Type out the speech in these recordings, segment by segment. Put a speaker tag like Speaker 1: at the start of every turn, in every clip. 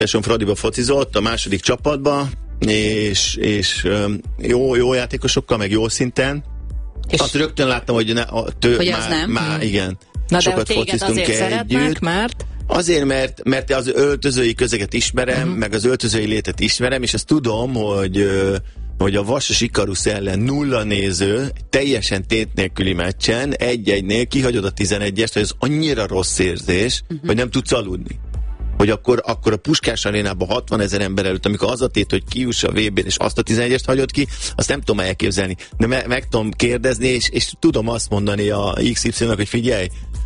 Speaker 1: Tesson Fradiba focizott, a második csapatba, és jó játékosokkal, meg jó szinten. És azt rögtön láttam, hogy igen.
Speaker 2: Na
Speaker 1: sokat
Speaker 2: de téged azért szeretnek, mert?
Speaker 1: Azért, mert az öltözői közeget ismerem, meg az öltözői létet ismerem, és azt tudom, hogy a Vasas Ikarusz ellen 0 néző, teljesen tét nélküli meccsen, 1-1-nél kihagyod a 11-est, hogy ez annyira rossz érzés, hogy nem tudsz aludni. Hogy akkor a Puskás arénában 60 000 ember előtt, amikor az a tét, hogy kijuss a VB-n, és azt a 11-est hagyod ki, azt nem tudom elképzelni. De meg tudom kérdezni, és tudom azt mondani a XY-nak, hogy figyelj,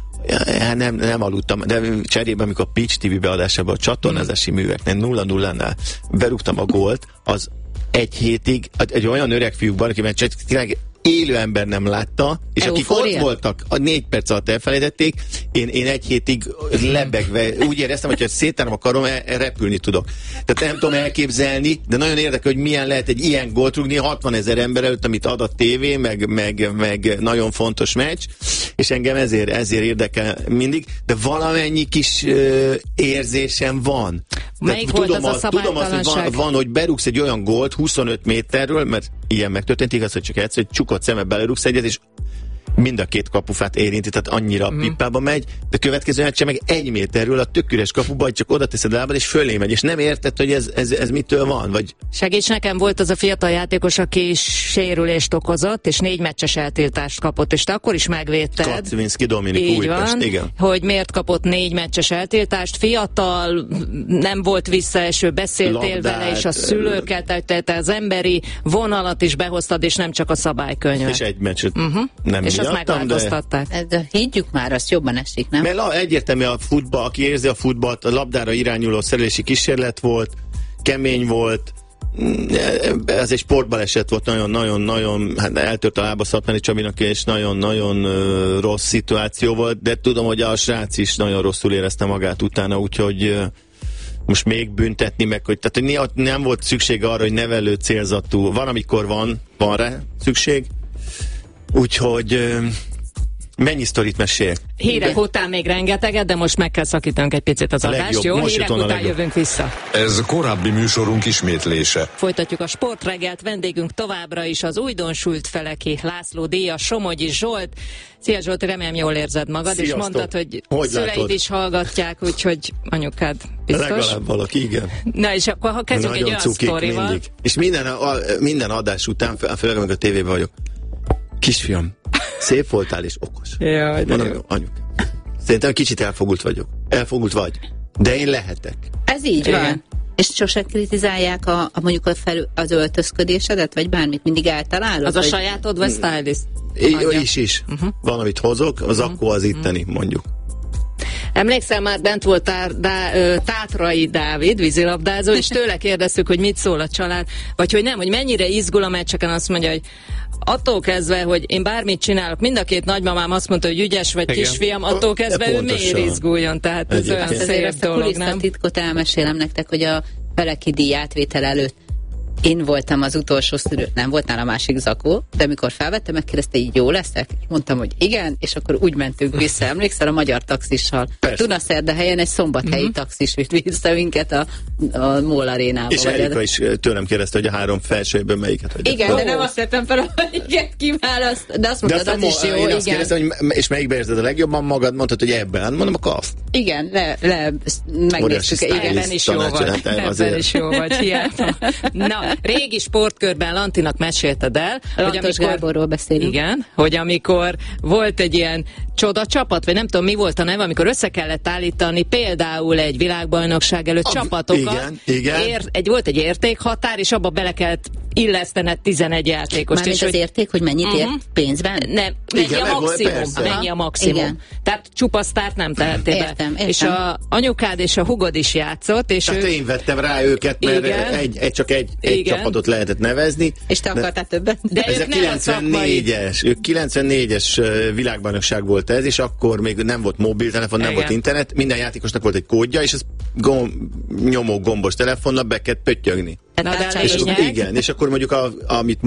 Speaker 1: nem aludtam, de cserében, amikor a Pitch TV beadásában a csatornázási műveknél 0-0-nál berúgtam a gólt, az egy hétig, egy olyan öreg fiúkban, aki tényleg élő ember nem látta, és akik ott voltak, a 4 perc alatt elfelejtették, én egy hétig lebegve úgy éreztem, hogy ha széttárom a karom, repülni tudok. Tehát nem tudom elképzelni, de nagyon érdekel, hogy milyen lehet egy ilyen gólt rúgni 60 000 ember előtt, amit ad a tévé, meg nagyon fontos meccs, és engem ezért érdekel mindig, de valamennyi kis érzésem van.
Speaker 2: Melyik volt tudom az a szabálytalanság?
Speaker 1: Tudom azt, hogy van, hogy berúgsz egy olyan gólt 25 méterről, mert ilyen megtörtént, igaz, hogy csak egyszer, hogy csukott szeme belerúgsz egyet, és mind a két kapufát érinti, tehát annyira pippába megy, de következő meccsen meg 1 méterről a tök üres kapuba, csak oda teszed a lábad, és fölé megy, és nem érted, hogy ez mitől van, vagy...
Speaker 2: Segíts nekem, volt az a fiatal játékos, aki sérülést okozott, és 4 meccses eltiltást kapott, és te akkor is megvédted.
Speaker 1: Kacvinszki Dominik, Újpest, igen.
Speaker 2: Hogy miért kapott 4 meccses eltiltást, fiatal, nem volt visszaeső, beszéltél vele, és a szülőket, tehát az emberi vonalat is behoztad, és nem csak a szabálykönyvet.
Speaker 1: És egy meccset nem
Speaker 2: és azt megváltoztatták.
Speaker 3: De higgyük már, azt jobban esik, nem?
Speaker 1: Mert egyértelmű a futball, aki érzi a futballt, a labdára irányuló szerelési kísérlet volt, kemény volt, ez egy sportbaleset volt, nagyon-nagyon, hát eltört a lába Szatmári Csabinak, és nagyon-nagyon rossz szituáció volt, de tudom, hogy a srác is nagyon rosszul érezte magát utána, úgyhogy most még büntetni meg, hogy, tehát, hogy nem volt szükség arra, hogy nevelő célzatú, van, amikor van rá szükség, úgyhogy mennyi sztorit mesél?
Speaker 2: Hírek után még rengeteget, de most meg kell szakítanunk egy picit az adást, jó? Hírek után jövünk vissza.
Speaker 4: Ez korábbi műsorunk ismétlése.
Speaker 2: Folytatjuk a sportreggelt, vendégünk továbbra is az újdonsült Feleki László díjas, Somogyi Zsolt. Szia Zsolt, remélem jól érzed magad,
Speaker 1: Sziasztok.
Speaker 2: És mondtad, hogy szüleid
Speaker 1: látod?
Speaker 2: Is hallgatják, úgyhogy anyukád biztos.
Speaker 1: Legalább valaki, igen.
Speaker 2: Na és akkor ha kezdjük egy olyan sztorival.
Speaker 1: Mindig. És minden adás után, főleg amikor a tévében vagyok, kisfiam, szép voltál és okos.
Speaker 2: Jaj, de
Speaker 1: mondom, anyuk. Szerintem kicsit elfogult vagyok. Elfogult vagy. De én lehetek.
Speaker 3: Ez így
Speaker 2: igen.
Speaker 3: van. És sose kritizálják mondjuk az öltözködésedet, vagy bármit mindig eltalálod?
Speaker 2: Az a sajátod, vagy stylist?
Speaker 1: Is. Van, amit hozok, az akkor az itteni, mondjuk.
Speaker 2: Emlékszel, már bent volt Tátrai Dávid, vízilabdázó, és tőle kérdeztük, hogy mit szól a család, vagy hogy nem, hogy mennyire izgul a meccseken, azt mondja, hogy attól kezdve, hogy én bármit csinálok, mind a két nagymamám azt mondta, hogy ügyes vagy kisfiam, attól kezdve ő miért izguljon, tehát ez olyan szép dolog, nem?
Speaker 3: Titkot elmesélem nektek, hogy a Feleki díj átvétel előtt én voltam az utolsó szülő, nem volt nála másik zakó, de amikor felvettem, megkérdezte, így jó leszek? Mondtam, hogy igen, és akkor úgy mentünk vissza. Emlékszel, a magyar taxissal. Dunaszerdahelyen egy szombathelyi taxis vitt vissza minket a MOL arénába.
Speaker 1: És Erika is tőlem kérdezte, hogy a 3 felsőből melyiket hagyja.
Speaker 3: Igen, de nem azt vettem fel, hogy melyiket kiválaszt, de azt mondtad, az is jó.
Speaker 1: Én azt kérdeztem, hogy és melyikbe érzed a legjobban magad, mondtad, hogy ebben. Mondom, a KAF.
Speaker 3: Igen, megnéztük.
Speaker 2: Ebben is jó vagy. Ebben is jó vagy, hiába. Na, régi sportkörben Lantinak mesélted el,
Speaker 3: Lantos Gáborról beszélünk.
Speaker 2: Igen, hogy amikor volt egy ilyen csoda csapat, vagy nem tudom mi volt a neve, amikor össze kellett állítani például egy világbajnokság előtt csapatokat.
Speaker 1: Igen.
Speaker 2: Volt egy értékhatár, és abba bele kellett illesztened 11 játékost.
Speaker 3: Mármint az érték, hogy mennyit ér pénzben?
Speaker 2: Nem, mennyi a maximum.
Speaker 3: Igen.
Speaker 2: Tehát csupa sztárt nem tehettél be.
Speaker 3: Értem.
Speaker 2: És a anyukád és a hugod is játszott. És
Speaker 1: tehát én vettem rá őket, mert csak egy csapatot lehetett nevezni.
Speaker 3: És te akartál többet?
Speaker 2: De
Speaker 1: ez a 94-es világbajnokság volt ez, és akkor még nem volt mobiltelefon, nem volt internet, minden játékosnak volt egy kódja, és ez nyomó gombos telefonnal be kellett pöttyögni. És akkor mondjuk amit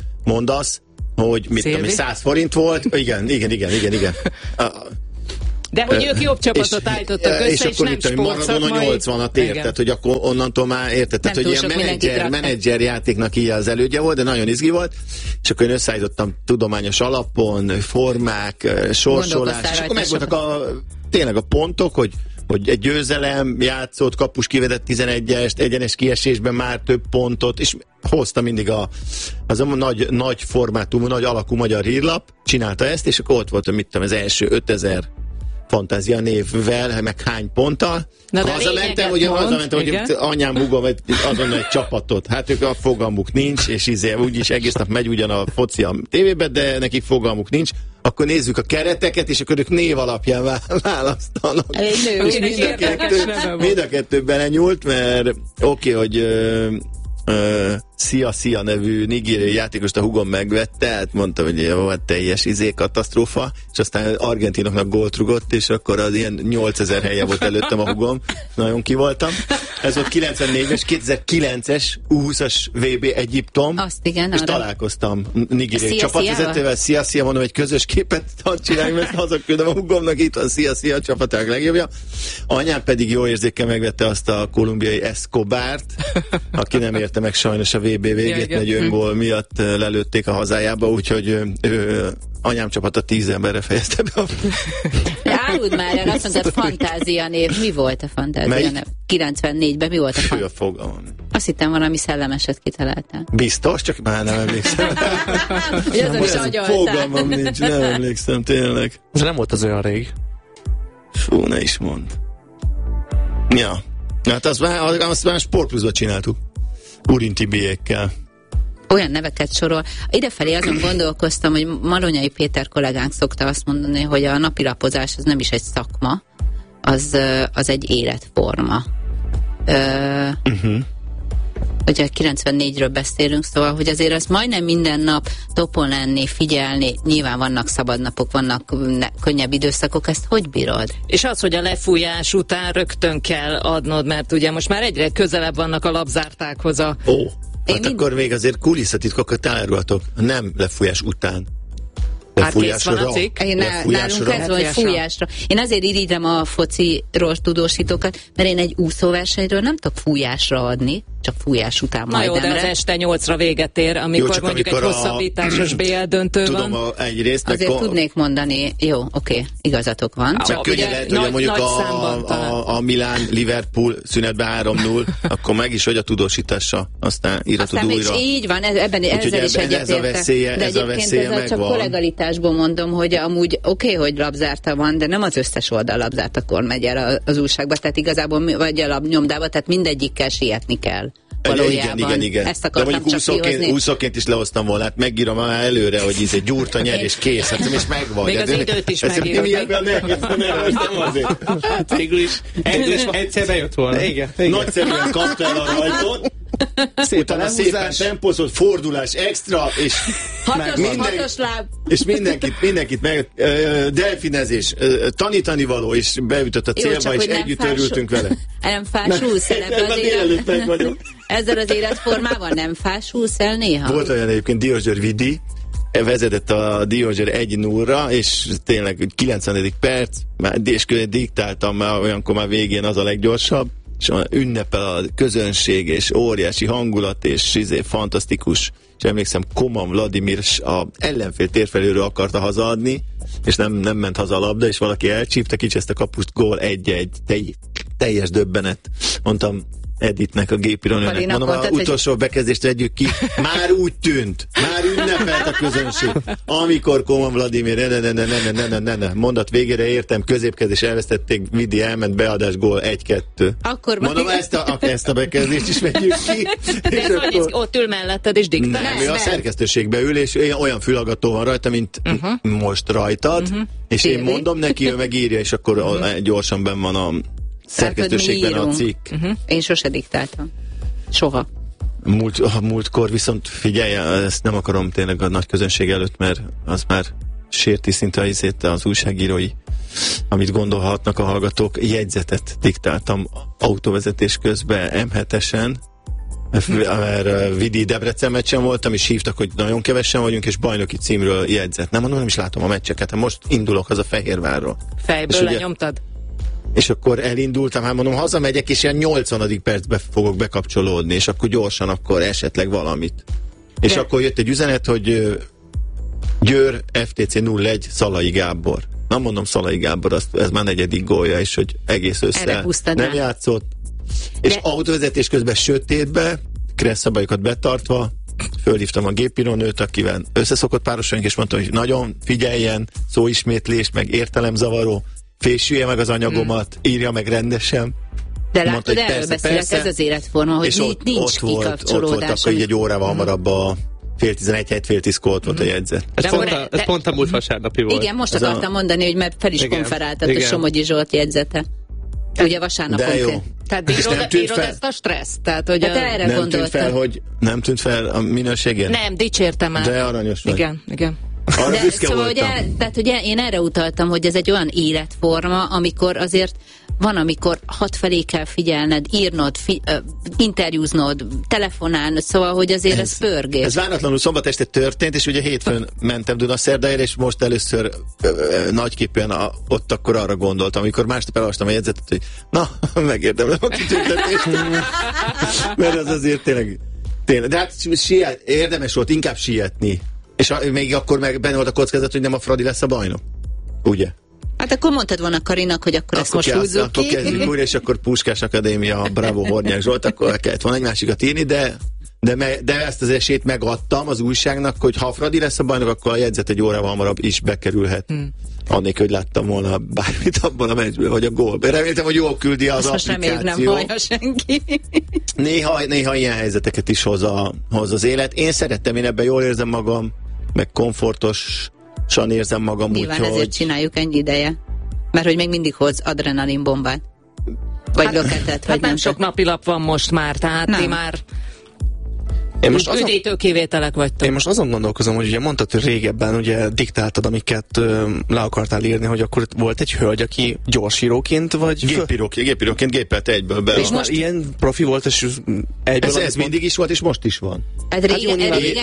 Speaker 1: mondasz, hogy mit tudom, 100 forint volt, igen.
Speaker 2: De hogy ők jobb csapatot állítottak össze, és nem
Speaker 1: Maradona 80-at ért, tehát hogy akkor onnantól már érted, tehát hogy ilyen menedzser játéknak így az elődje volt, de nagyon izgi volt, és akkor én összeállítottam tudományos alapon, formák, sorsolás, és akkor megvoltak tényleg a pontok, hogy egy győzelem játszott, kapus kivedett 11-est, egyenes kiesésben már több pontot, és hozta mindig az a nagy formátumú, nagy alakú magyar hírlap, csinálta ezt, és akkor ott volt, mit tudom, az első 5000 fantázia névvel, meg hány ponttal. Hazamentem, hogy anyám húga, vagy azonnal egy csapatot. Hát ők a fogalmuk nincs, és úgyis egész nap megy ugyan a foci a tévében, de nekik fogalmuk nincs. Akkor nézzük a kereteket, és akkor ők név alapján választanak. És mind a kettő belenyúlt, mert hogy Szia nevű nigériai játékost a hugom megvette, hát mondta, hogy volt teljes katasztrófa, és aztán argentinoknak gólt rugott, és akkor az ilyen 8000 helye volt előttem a hugom, nagyon kivoltam. Ez volt 94-es, 2009-es U20-as VB Egyiptom,
Speaker 3: igen,
Speaker 1: és találkoztam nigériai csapatvezetővel. Szia, mondom, egy közös képet csináljunk, mert hazaküldöm a hugomnak, itt van Szia, csapaták legjobbja. Anyám pedig jó érzékkel megvette azt a kolumbiai Escobart, aki nem érte meg sajnos a VB végét, egy öngól miatt lelőtték a hazájába, úgyhogy anyám csapata 10 emberre fejezte be.
Speaker 3: Áruld már el, azt mondtad, fantázia név. Mi volt a fantázia név? 94-ben mi volt a fantázia?
Speaker 1: Fogalmam.
Speaker 3: Azt hittem, valami szellemeset kitaláltál.
Speaker 1: Biztos, csak már nem emlékszem.
Speaker 3: Fogalmam
Speaker 1: nincs, nem emlékszem, tényleg.
Speaker 5: Ez nem volt az olyan rég.
Speaker 1: Fú, ne is mondd. Ja. Hát azt már Sport Plus-ba csináltuk. Urintibiékkel.
Speaker 3: Olyan neveket sorol. Idefelé azon gondolkoztam, hogy Malonyai Péter kollégánk szokta azt mondani, hogy a napilapozás az nem is egy szakma, az egy életforma. Ugye 94-ről beszélünk, szóval, hogy azért az majdnem minden nap topon lenni, figyelni, nyilván vannak szabadnapok, vannak könnyebb időszakok, ezt hogy bírod?
Speaker 2: És az, hogy a lefújás után rögtön kell adnod, mert ugye most már egyre közelebb vannak a labzártákhoz
Speaker 1: akkor még azért kulisszatitkokat elárulhatok, nem lefújás után.
Speaker 2: Lefújásra.
Speaker 3: Nálunk ez vagy fújásra. Én azért irigylem a fociról tudósítókat, mert én egy úszóversenyről nem tudok fújásra adni, csak fújás után
Speaker 2: majd nem. Na jó, de az este 8-ra véget ér, amikor mondjuk egy hosszabbításos BL döntő
Speaker 1: van. Tudom, egyrészt
Speaker 3: azért tudnék mondani, jó, oké, igazatok van.
Speaker 1: Csak könnyen lehet, hogy mondjuk a Milán-Liverpool szünetben 3-0, akkor meg is, hogy a tudósítása, aztán írhatod újra.
Speaker 3: Aztán így van, ezzel is egyetértek. De egyébként ez csak kollegalitásból mondom, hogy amúgy oké, hogy labzárta van, de nem az összes oldal labzártakor megy el az újságba, tehát igazából vagy a labnyomdába, tehát mindegyikkel sietni kell.
Speaker 1: Igen.
Speaker 3: Ezt akartam
Speaker 1: de mondjuk úszóként is lehoztam volna, hát megírom már előre, hogy ez egy gyúrta nyer és kész, hát és megvan.
Speaker 2: Még az időt is megírom.
Speaker 1: Nem azért.
Speaker 5: Hát végül is egyszer bejött volna. Igen.
Speaker 1: Nagyszerűen kapta el a rajtot, utána szépen tempózott, fordulás extra, és és mindenkit meg delfinezés, tanítani való, és beütött a célba, és együtt örültünk vele.
Speaker 3: Nem fásulsz el ezzel az életformával, nem fásulsz el néha?
Speaker 1: Volt olyan egyébként Diózsőr Vidi, vezetett a Diózsőr 1-0-ra, és tényleg 90. perc, és diktáltam már, olyankor már végén az a leggyorsabb, és ünnepel a közönség, és óriási hangulat, és fantasztikus, és emlékszem, Koman Vladimir a ellenfél térfelőről akarta hazaadni, és nem ment haza a labda, és valaki elcsípte, kicseszte a kapust, gól 1-1, teljes döbbenet. Mondtam Editnek, a gépironőnek, mondom, az utolsó bekezdést vegyük ki, már úgy tűnt, már ünnepelt a közönség, amikor Koman Vladimir, ne, mondat végére értem, középkezés elvesztették, Vidi elment, beadás, gól 1-2.
Speaker 3: Akkor
Speaker 1: mondom, ezt a bekezdést is vegyük ki.
Speaker 2: De ez akkor... ott ül melletted, és diktál.
Speaker 1: Nem, a szerkesztőségbe ül, és olyan fülhallgató van rajta, mint most rajtad, és én mondom neki, ő megírja, és akkor gyorsan benn van a szerkesztőségben a cikk.
Speaker 3: Én sose diktáltam. Soha.
Speaker 1: Múltkor viszont figyelj, ezt nem akarom tényleg a nagy közönség előtt, mert az már sérti szinte az újságírói, amit gondolhatnak a hallgatók. Jegyzetet diktáltam autóvezetés közben M7-esen, mert Vidi Debrecen meccsen voltam, és hívtak, hogy nagyon kevesen vagyunk, és bajnoki címről jegyzett. Nem mondom, nem is látom a meccseket, most indulok haza Fehérvárról.
Speaker 2: Fejből lenyomtad?
Speaker 1: És akkor elindultam, hát mondom, hazamegyek, és ilyen 80. percben fogok bekapcsolódni, és akkor gyorsan, akkor esetleg valamit. És akkor jött egy üzenet, hogy Győr FTC 0-1 Szalai Gábor. Nem mondom, Szalai Gábor, ez már 4. gólja, és hogy egész össze nem játszott. És autóvezetés közben sötétbe, kressz szabályokat betartva, fölhívtam a gépírónőt, akivel összeszokott párosulunk, és mondtam, hogy nagyon figyeljen, szóismétlés, meg értelemzavaró, fésülje meg az anyagomat, írja meg rendesen.
Speaker 3: De látod, erről beszélek, ez az életforma, hogy nincs kikapcsolódás.
Speaker 1: Ott volt akkor így egy órával hamarabb a fél 11 helyett fél 10 volt a jegyzet.
Speaker 5: Ez pont a múlt vasárnapi volt.
Speaker 3: Igen, most akartam mondani, hogy mert fel is konferáltat a Somogyi Zsolt jegyzete. Ugye vasárnapon kell.
Speaker 2: Tehát bírod ezt a stresszt? Tehát, hogy
Speaker 3: erre
Speaker 1: nem tűnt fel a minőségén?
Speaker 2: Nem, dicsértem már.
Speaker 1: De aranyos vagy.
Speaker 2: Igen.
Speaker 1: Arra büszke
Speaker 3: szóval,
Speaker 1: voltam.
Speaker 3: Tehát ugye én erre utaltam, hogy ez egy olyan életforma, amikor azért van, amikor hat felé kell figyelned, írnod, interjúznod, telefonálnod, szóval, hogy azért ez pörgés.
Speaker 1: Ez váratlanul szombat este történt, és ugye hétfőn mentem Dunaszerdajára, és most először nagyképpen ott akkor arra gondoltam, amikor másnap elolvastam a jegyzetet, hogy na, megérdemlem a kitüntetést. Mert az azért tényleg. De hát érdemes volt inkább sietni. És még akkor meg benne volt a kockázat, hogy nem a Fradi lesz a bajnok. Ugye?
Speaker 3: Hát akkor mondtad volna Karinak, hogy akkor ezt most húzzuk ki.
Speaker 1: Akkor kezdjük újra, és akkor Puskás Akadémia, Bravo Hornyák Zsolt, akkor kellett volna egy másikat írni, de ezt az esélyt megadtam az újságnak, hogy ha a Fradi lesz a bajnok, akkor a jegyzet egy órával hamarabb is bekerülhet. Annélkül, hogy láttam volna bármit abban a meccsből, vagy a gólban. Reméltem, hogy jól küldi az
Speaker 3: most
Speaker 1: applikáció.
Speaker 3: Most nem hallja senki.
Speaker 1: Néha ilyen helyzeteket is hoz az élet. Én szerettem, én ebben jól érzem magam, meg komfortosan érzem magam.
Speaker 3: Nyilván ezért csináljuk ennyi ideje. Mert hogy még mindig hoz adrenalinbombát. Vagy löketet, vagy
Speaker 2: nem sok napilap van most már, tehát ti már üdítő kivételek vagytok.
Speaker 5: Én most azon gondolkozom, hogy ugye mondtad, hogy régebben ugye diktáltad, amiket le akartál írni, hogy akkor volt egy hölgy, aki gyorsíróként, vagy...
Speaker 1: Gépíróként gépelte egyből be.
Speaker 5: És most ilyen profi volt, és egyből...
Speaker 1: Ez mindig is volt, és most is van.
Speaker 3: Régen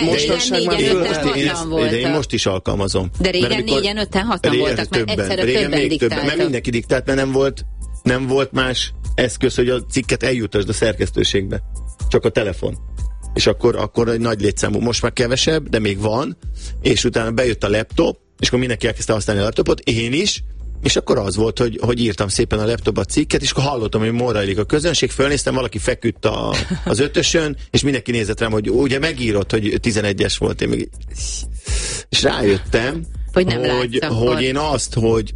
Speaker 3: 4-5-6-an voltak.
Speaker 1: Én most is alkalmazom.
Speaker 3: De régen 4-5-6-an voltak, mert egyszerre többen diktáltak.
Speaker 1: Mert mindenki diktált, mert nem volt más eszköz, hogy a cikket eljutasd a szerkesztőségbe. Csak a telefon. És akkor egy nagy létszámú, most már kevesebb, de még van, és utána bejött a laptop, és akkor mindenki elkezdte használni a laptopot, én is, és akkor az volt, hogy írtam szépen a laptopba a cikket, és akkor hallottam, hogy morrajlik a közönség, fölnéztem, valaki feküdt az ötösön, és mindenki nézett rám, hogy ugye megírott, hogy 11-es volt, én még... És rájöttem, hogy én azt, hogy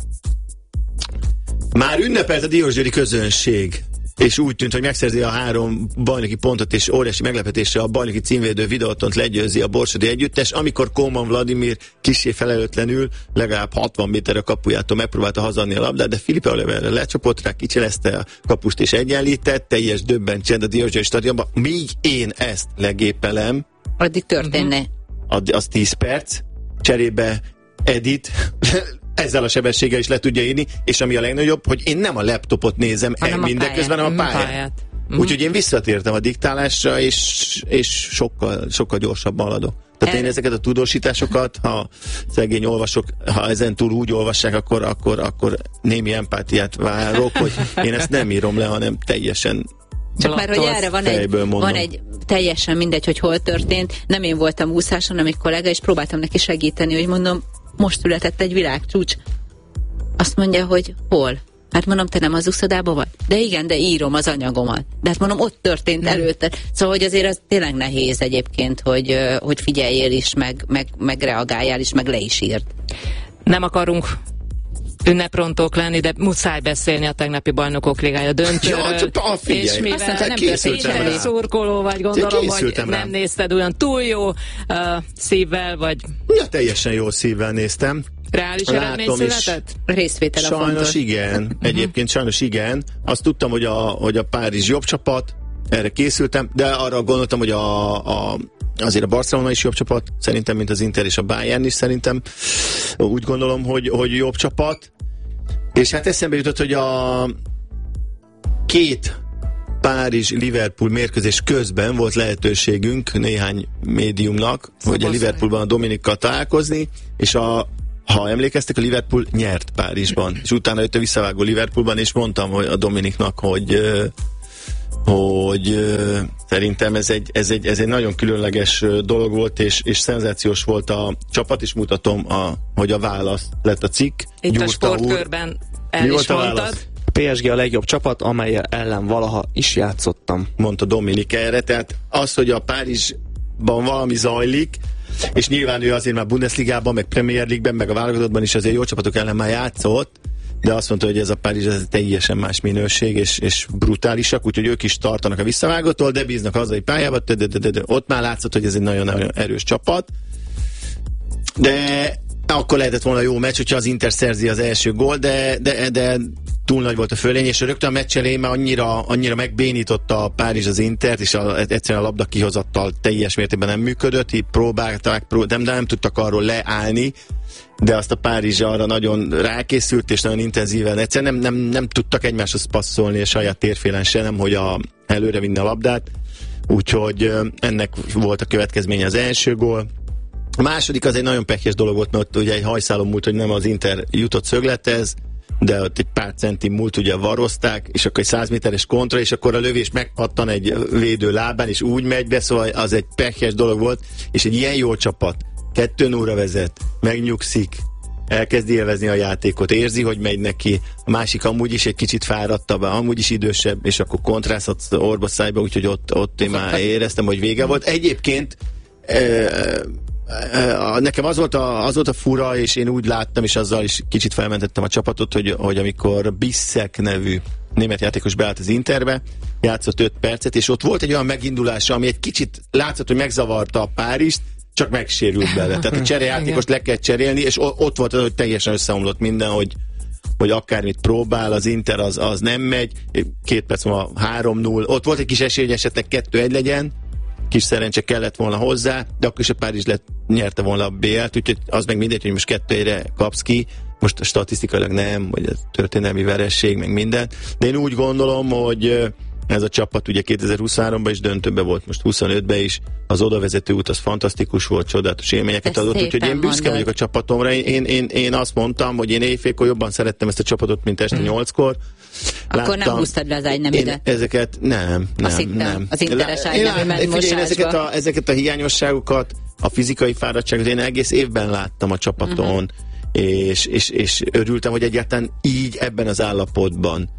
Speaker 1: már ünnepelt a Diósgyőri közönség, és úgy tűnt, hogy megszerzi a 3 bajnoki pontot, és óriási meglepetésre a bajnoki címvédő Videótont legyőzi a Borsodi együttes, amikor Kóman Vladimir kissé felelőtlenül legalább 60 méterre a kapujától megpróbálta hazadni a labdát, de Filipe Oliveira lecsapott rá, kicselezte a kapust és egyenlített, teljes döbben csend a Diósgyőri stadionban, míg én ezt legépelem.
Speaker 3: Addig történne.
Speaker 1: Az 10 perc, cserébe Edith ezzel a sebességgel is le tudja írni, és ami a legnagyobb, hogy én nem a laptopot nézem mindeközben, hanem a pályát. Úgyhogy én visszatértem a diktálásra, és sokkal gyorsabban haladok. Tehát én ezeket a tudósításokat, ha szegény olvasok, ha ezen túl úgy olvassák, akkor némi empátiát várok, hogy én ezt nem írom le, hanem teljesen
Speaker 3: csak már, hogy erre van egy teljesen mindegy, hogy hol történt. Nem én voltam úszáson, hanem egy kollega, és próbáltam neki segíteni, hogy mondom, most született egy világcsúcs. Azt mondja, hogy hol? Hát mondom, te nem az úszodában vagy? De igen, de írom az anyagomat. De hát mondom, ott történt előtte. Szóval, hogy azért az tényleg nehéz egyébként, hogy figyeljél is, meg reagáljál is, meg le is írd.
Speaker 2: Nem akarunk ünneprontók lenni, de muszáj beszélni a tegnapi Bajnokok Ligája döntőről. És mivel nem történt szurkoló vagy, gondolom, hogy nem nézted olyan túl jó szívvel, vagy...
Speaker 1: Ja, teljesen jó szívvel néztem.
Speaker 2: Reális eredmény született?
Speaker 3: Részvétel a
Speaker 1: sajnos
Speaker 3: fontos.
Speaker 1: Igen. Egyébként sajnos igen. Azt tudtam, hogy a Párizs jobb csapat, erre készültem, de arra gondoltam, hogy azért a Barcelona is jobb csapat, szerintem, mint az Inter és a Bayern is szerintem. Úgy gondolom, hogy jobb csapat. És hát eszembe jutott, hogy a két Párizs-Liverpool mérkőzés közben volt lehetőségünk néhány médiumnak, hogy a Liverpoolban a Dominikkal találkozni, és ha emlékeztek, a Liverpool nyert Párizsban, és utána jött a visszavágó Liverpoolban, és mondtam hogy a Dominiknak, hogy szerintem ez egy nagyon különleges dolog volt, és szenzációs volt a csapat, és mutatom, hogy a válasz lett a cikk.
Speaker 2: Itt
Speaker 1: Gyurta
Speaker 2: a sportkörben el is mondtad.
Speaker 5: PSG a legjobb csapat, amely ellen valaha is játszottam.
Speaker 1: Mondta Dominik erre, tehát az, hogy a Párizsban valami zajlik, és nyilván ő azért már Bundesligában, meg Premier League-ben, meg a válogatottban is azért jó csapatok ellen már játszott, de azt mondta, hogy ez a Párizs ez teljesen más minőség, és brutálisak, úgyhogy ők is tartanak a visszavágótól, de bíznak a hazai pályába, de ott már látszott, hogy ez egy nagyon-nagyon erős csapat. De akkor lehetett volna jó meccs, hogyha az Inter szerzi az első gól, de túl nagy volt a fölény, és rögtön a meccs elején már annyira megbénította a Párizs az Intert, és egyszerűen a labda kihozattal teljes mértékben nem működött, így próbálták, de nem tudtak arról leállni, de azt a Párizs arra nagyon rákészült, és nagyon intenzíven egyszerűen nem tudtak egymáshoz passzolni, és saját térfélen se, nem, hogy előre vinni a labdát, úgyhogy ennek volt a következménye az első gól. A második az egy nagyon pekjes dolog volt, mert ott ugye egy hajszálon múlt, hogy nem az Inter jutott szöglethez, de ott egy pár centi múlt ugye varozták, és akkor egy 100 méteres kontra, és akkor a lövés megpattan egy védő lábán, és úgy megy be, szóval az egy pekjes dolog volt, és egy ilyen jó csapat 2-0-ra vezet, megnyugszik, elkezdi élvezni a játékot, érzi, hogy megy neki, a másik amúgy is egy kicsit fáradtabb, amúgy is idősebb, és akkor kontrászott orba szájba, úgyhogy ott én már éreztem, hogy vége volt. Egyébként nekem az volt a fura, és én úgy láttam, és azzal is kicsit felmentettem a csapatot, hogy amikor Bissek nevű német játékos beállt az Interbe, játszott 5 percet, és ott volt egy olyan megindulása, ami egy kicsit látszott, hogy megzavarta a Párizst, csak megsérült bele. Tehát a cserejátékost le kell cserélni, és ott volt az, hogy teljesen összeomlott minden, hogy akármit próbál, az Inter az nem megy, 2 perc múlva 3-0, ott volt egy kis esély, hogy esetleg 2-1 legyen, kis szerencse kellett volna hozzá, de akkor is a Párizs nyerte volna a BL-t, úgyhogy az meg mindegy, hogy most 2-1-re kapsz ki, most statisztikailag nem, vagy ez történelmi veresség, meg minden, de én úgy gondolom, hogy ez a csapat ugye 2023-ban is döntőben volt, most 25-ben is, az odavezető út az fantasztikus volt, csodálatos élményeket adott, úgyhogy én büszke vagyok a csapatomra, én azt mondtam, hogy én éjfélkor jobban szerettem ezt a csapatot, mint este 8-kor.
Speaker 3: Akkor nem húztad le az ágyneműdet?
Speaker 1: Ezeket nem.
Speaker 3: Az interes ágynemű mosásba.
Speaker 1: Ezeket a hiányosságokat, a fizikai fáradtságot én egész évben láttam a csapaton, és örültem, hogy egyáltalán így ebben az állapotban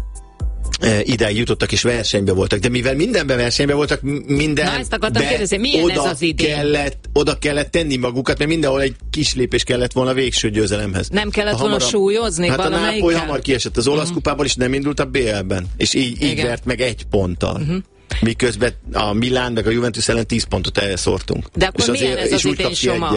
Speaker 1: ideig jutottak és versenyben voltak, de mivel mindenben versenyben voltak,
Speaker 2: Na, ezt akartam kérdezni, milyen ez az idén?
Speaker 1: Oda kellett tenni magukat, mert mindenhol egy kis lépés kellett volna végső győzelemhez.
Speaker 2: Nem kellett volna súlyozni
Speaker 1: valamelyikkel? Hát a Nápoly hamar kiesett az olasz kupából, és nem indult a BL-ben. És így vert meg 1 ponttal. Miközben a Milán meg a Juventus ellen 10 pontot elszórtunk.
Speaker 2: De akkor
Speaker 1: és
Speaker 2: milyen ez az idén Soma?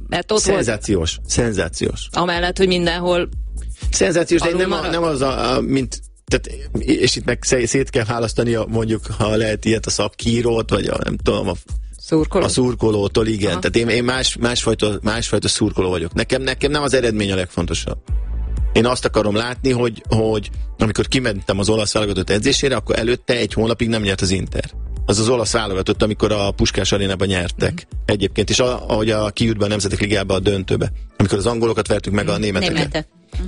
Speaker 1: Szenzációs.
Speaker 2: Amellett, hogy mindenhol
Speaker 1: szenzációs, de nem az mint tehát, és itt meg szét kell választani mondjuk, ha lehet ilyet, a szakkírót, vagy nem tudom, a szurkolótól, igen. Aha. Tehát én másfajta szurkoló vagyok. Nekem nem az eredmény a legfontosabb. Én azt akarom látni, hogy amikor kimentem az olasz válogatott edzésére, akkor előtte 1 hónapig nem nyert az Inter. Az olasz válogatott, amikor a Puskás arénában nyertek. Egyébként, és ahogy kijut be a Nemzetek Ligába a döntőbe. Amikor az angolokat vertük meg a németeket.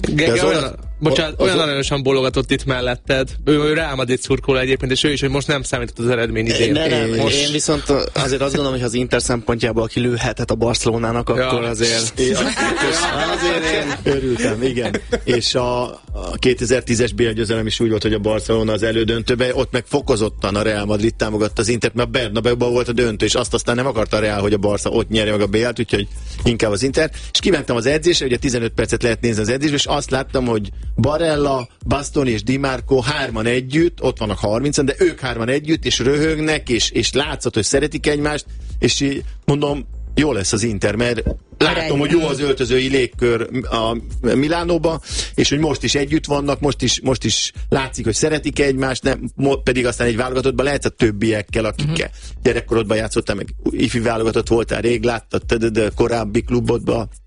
Speaker 6: Olyan aranyosan bólogatott itt melletted. Ő Real Madrid szurkoló egyébként, és ő is, hogy most nem számított az eredmény idén.
Speaker 5: Én viszont azért azt gondolom, hogy az Inter szempontjából aki lőhetett a Barcelonának, akkor azért...
Speaker 1: Azért én örültem, igen. És a 2010-es BL győzelem is úgy volt, hogy a Barcelona az elődöntőben, ott meg fokozottan a Real Madrid támogatta az Intert, mert a Bernabeuban volt a döntő, és azt aztán nem akarta a Real, hogy a Barca ott nyerje meg a BL-t, úgyhogy inkább az Inter. És kimentem az edzésre, ugye 15 percet lehet nézni az edzésbe, és azt láttam, hogy Barella, Bastoni és Di Marco 3-an együtt, ott vannak 30-an, de ők 3-an együtt, és röhögnek, és látszott, hogy szeretik egymást, és így mondom, jó lesz az Inter, mert látom, hogy jó az öltözői légkör a Milánóba, és hogy most is együtt vannak, most is látszik, hogy szeretik egymást, pedig aztán egy válogatottban lehet a többiekkel, akikkel gyerekkorodban játszottál, meg ifi válogatott voltál, rég láttad, de korábbi klubodban,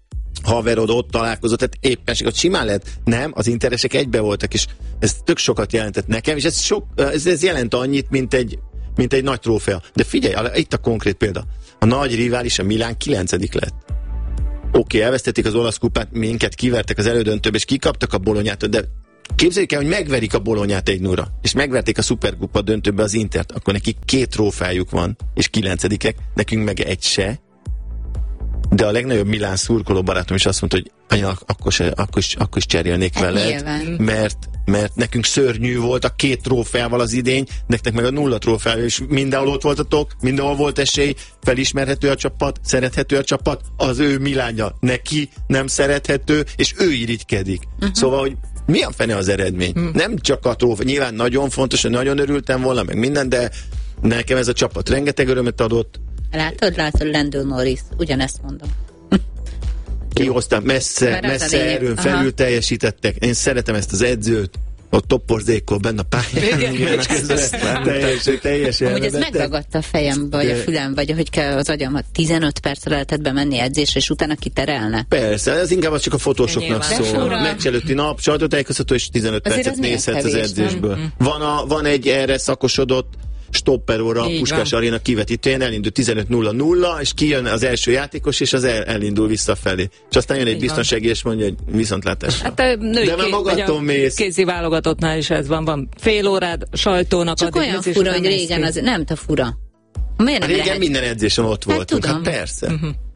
Speaker 1: haverod ott találkozott, tehát éppenség, hogy simán lehet. Nem, az Interesek egybe voltak, és ez tök sokat jelentett nekem, és ez jelent annyit, mint egy nagy trófea. De figyelj, itt a konkrét példa. A nagy rivális, a Milán 9. lett. Oké, elvesztették az olasz kupát, minket kivertek az elődöntőbe, és kikaptak a Bolonyától, de képzeljük el, hogy megverik a Bolonyát 1-0-ra, és megverték a szuperkupa döntőbe az Intert, akkor nekik 2 trófájuk van, és 9-ek, nekünk meg egy se. De a legnagyobb Milán szurkoló barátom is azt mondta, hogy anya, akkor is cserélnék veled, mert nekünk szörnyű volt a 2 trófeával az idény, nektek meg a 0 trófeával, és mindenhol ott voltatok, mindenhol volt esély, felismerhető a csapat, szerethető a csapat, az ő Milánja neki nem szerethető, és ő irigykedik. Szóval, hogy mi a fene az eredmény? Nem csak a trófea, nyilván nagyon fontos, hogy nagyon örültem volna, meg minden, de nekem ez a csapat rengeteg örömet adott.
Speaker 3: Látod, Lando Norris, ugyanezt mondom.
Speaker 1: Kihoztam, messze erőn felül teljesítettek. Én szeretem ezt az edzőt. Ott topporzékol benne a pályán. Teljesen.
Speaker 3: Hogy ez megragadta a fejem, vagy a fülem, vagy ahogy kell az agyamat. 15 percre lehetett bemenni edzésre, és utána kiterelne.
Speaker 1: Persze, ez inkább csak a fotósoknak szól. A meccs előtti nap, sajtótájékoztató, és 15 percet nézhetsz az edzésből. Van egy erre szakosodott stopperóra a Puskás Aréna kivetítőjén, elindul 15:00, és kijön az első játékos, és az elindul visszafelé. És aztán jön egy biztonsági, és mondja, hogy viszontlátásra.
Speaker 2: Hát a női kézi válogatottnál is ez van fél órád sajtónak.
Speaker 3: Csak olyan fura, hogy régen az nem te fura. Miért nem
Speaker 1: régen
Speaker 3: lehet?
Speaker 1: minden edzésen ott voltunk. Hát persze.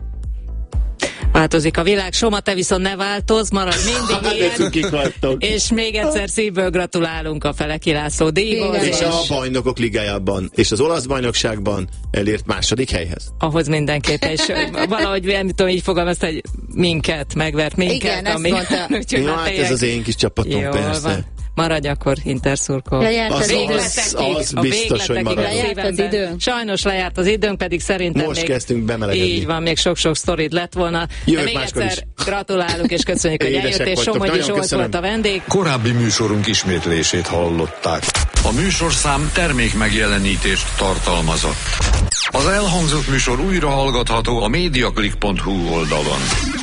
Speaker 2: Változik a világ, Soma, te viszont ne változz, maradj mindig ilyen. És még egyszer szívből gratulálunk a Feleki László díjhoz.
Speaker 1: És a bajnokok ligájában, és az olasz bajnokságban elért 2. helyhez.
Speaker 2: Ahhoz mindenképpen, és valahogy nem tudom, így fogalmazt, hogy megvert minket.
Speaker 3: Igen, ezt mondta.
Speaker 1: Hát ez az én kis csapatom, persze.
Speaker 2: Van. Maradj akkor Interszurkol.
Speaker 1: Az biztos, hogy maradj.
Speaker 2: Sajnos lejárt az időnk, pedig szerintem
Speaker 1: most kezdtünk bemelegedni.
Speaker 2: Így van, még sok-sok sztorid lett volna. De még egyszer gratulálunk, és köszönjük, hogy eljött, és Somogyi Zsolt volt a vendég.
Speaker 4: Korábbi műsorunk ismétlését hallották. A műsorszám termék megjelenítést tartalmazott. Az elhangzott műsor újra hallgatható a mediaclick.hu oldalon.